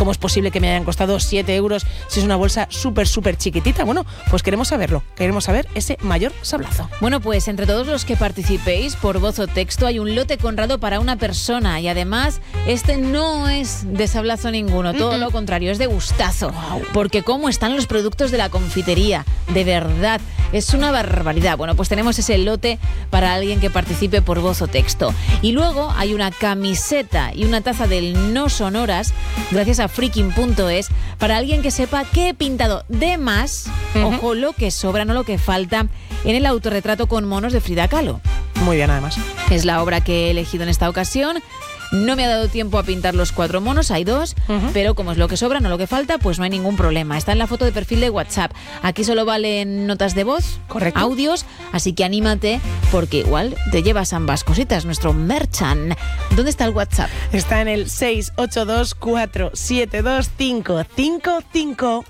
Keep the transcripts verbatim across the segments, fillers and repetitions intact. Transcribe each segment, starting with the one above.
¿Cómo es posible que me hayan costado siete euros si es una bolsa súper, súper chiquitita? Bueno, pues queremos saberlo. Queremos saber ese mayor sablazo. Bueno, pues entre todos los que participéis por voz o texto hay un lote Conrado para una persona y además este no es de sablazo ninguno, todo lo contrario, es de gustazo. Wow. Porque cómo están los productos de la confitería, de verdad, es una barbaridad. Bueno, pues tenemos ese lote para alguien que participe por voz o texto. Y luego hay una camiseta y una taza del No Sonoras, gracias a freaking punto es, para alguien que sepa que he pintado de más, uh-huh. ojo, lo que sobra, no lo que falta, en el autorretrato con monos de Frida Kahlo. Muy bien, además. Es la obra que he elegido en esta ocasión. No me ha dado tiempo a pintar los cuatro monos, hay dos, uh-huh. pero como es lo que sobra, no lo que falta, pues no hay ningún problema. Está en la foto de perfil de WhatsApp. Aquí solo valen notas de voz, correcto, audios, así que anímate porque igual te llevas ambas cositas, nuestro merchan. ¿Dónde está el WhatsApp? Está en el seis ocho dos cuatro siete dos cinco cinco cinco.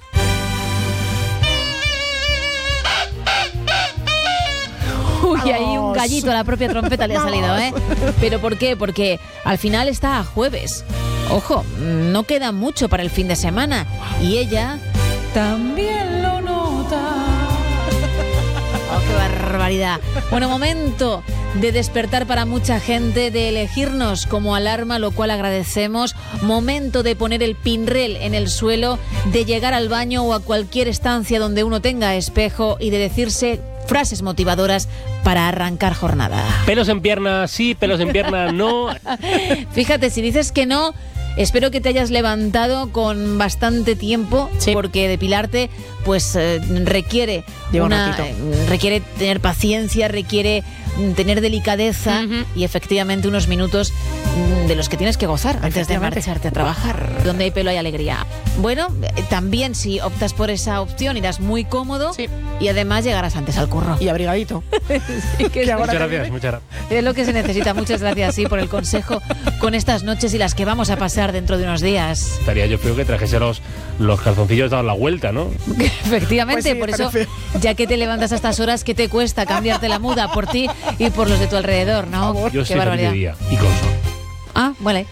Uy, ahí un gallito a la propia trompeta le ha salido, ¿eh? ¿Pero por qué? Porque al final está a jueves. Ojo, no queda mucho para el fin de semana. Y ella también lo nota. ¡Oh, qué barbaridad! Bueno, momento de despertar para mucha gente, de elegirnos como alarma, lo cual agradecemos. Momento de poner el pinrel en el suelo, de llegar al baño o a cualquier estancia donde uno tenga espejo y de decirse frases motivadoras para arrancar jornada. Pelos en pierna sí, pelos en pierna no. Fíjate, si dices que no, espero que te hayas levantado con bastante tiempo, sí. porque depilarte pues eh, requiere Lleva una, un ratito. eh, requiere tener paciencia, requiere tener delicadeza uh-huh. y efectivamente unos minutos de los que tienes que gozar antes de marcharte a trabajar. Donde hay pelo hay alegría. Bueno, también si optas por esa opción irás muy cómodo, sí. y además llegarás antes al curro. Y abrigadito. Sí, que es muchas gracias, muchas gracias. Es lo que se necesita. Muchas gracias, sí, por el consejo con estas noches y las que vamos a pasar dentro de unos días. Estaría yo creo que trajese los, los calzoncillos dados la vuelta, ¿no? Efectivamente, pues sí, por eso, ya que te levantas a estas horas, ¿qué te cuesta cambiarte la muda por ti y por los de tu alrededor, no? Yo Qué soy barbaridad. de día y con sol. Ah, vale.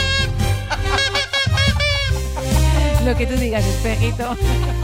Lo que tú digas, espejito.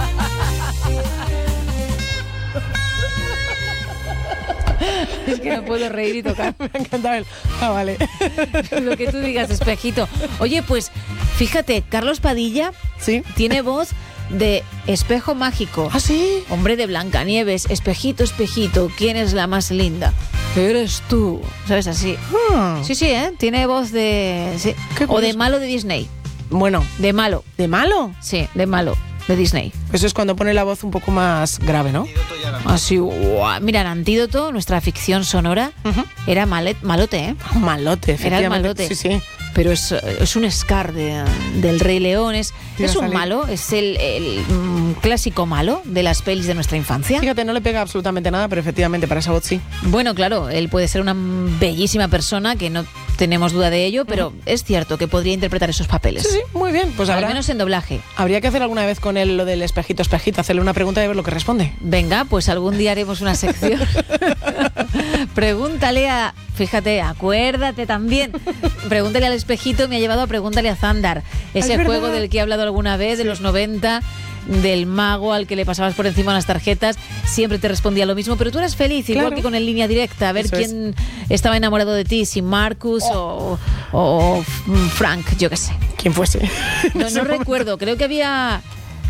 Es que no puedo reír y tocar. Me ha encantado el... Ah, vale. Lo que tú digas, espejito. Oye, pues, fíjate, Carlos Padilla, ¿sí? tiene voz de espejo mágico. ¿Ah, sí? Hombre de Blancanieves, espejito, espejito, ¿quién es la más linda? Eres tú. ¿Sabes? Así. Ah. Sí, sí, ¿eh? Tiene voz de... Sí. O de malo de Disney. Bueno. De malo. ¿De malo? Sí, de malo. De Disney. Eso es cuando pone la voz un poco más grave, ¿no? Así, wow. Mira, en Antídoto, nuestra ficción sonora, uh-huh. era malet, malote, ¿eh? Malote, efectivamente. Era el malote. Sí, sí. Pero es, es un Scar de, del Rey León, es, es un malo, es el, el mm, clásico malo de las pelis de nuestra infancia. Fíjate, no le pega absolutamente nada, pero efectivamente para esa voz sí. Bueno, claro, él puede ser una bellísima persona, que no tenemos duda de ello, pero uh-huh. es cierto que podría interpretar esos papeles. Sí, sí, muy bien. Pues al habrá, menos en doblaje. Habría que hacer alguna vez con él lo del espejito, espejito, hacerle una pregunta y ver lo que responde. Venga, pues algún día haremos una sección. Pregúntale a... Fíjate, acuérdate también. Pregúntale al espejito, me ha llevado a Pregúntale a Zandar. Ese es juego verdad. del que he hablado alguna vez, sí. de los noventa, del mago al que le pasabas por encima unas tarjetas, siempre te respondía lo mismo, pero tú eras feliz, claro. igual que con el Línea Directa, a ver Eso quién es. estaba enamorado de ti, si Marcus oh. o, o Frank, yo qué sé. Quien fuese. No, no recuerdo, creo que había...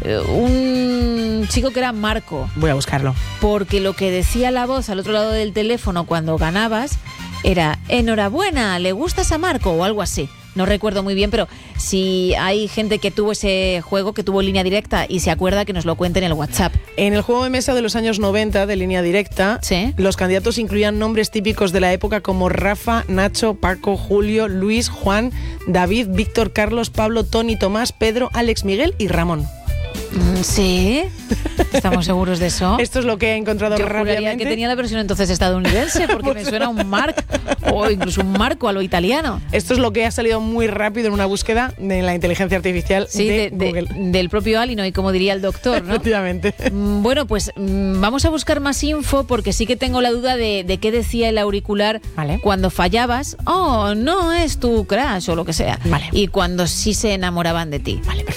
un chico que era Marco. Voy a buscarlo. Porque lo que decía la voz al otro lado del teléfono cuando ganabas era enhorabuena, ¿le gustas a Marco? O algo así. No recuerdo muy bien, pero si hay gente que tuvo ese juego, que tuvo Línea Directa y se acuerda, que nos lo cuente en el WhatsApp. En el juego de mesa de los años noventa de Línea Directa, ¿sí? los candidatos incluían nombres típicos de la época como Rafa, Nacho, Paco, Julio, Luis, Juan, David, Víctor, Carlos, Pablo, Tony, Tomás, Pedro, Alex, Miguel y Ramón. Sí, estamos seguros de eso. Esto es lo que he encontrado Yo rápidamente. Que tenía la versión entonces estadounidense, porque me suena un Marc o incluso un Marco a lo italiano. Esto es lo que ha salido muy rápido en una búsqueda de la inteligencia artificial sí, de, de Google. De, del propio Alinoy, como diría el doctor, ¿no? Efectivamente. Bueno, pues vamos a buscar más info, porque sí que tengo la duda de, de qué decía el auricular vale. cuando fallabas. Oh, no es tu crush o lo que sea. Vale. Y cuando sí se enamoraban de ti. Vale.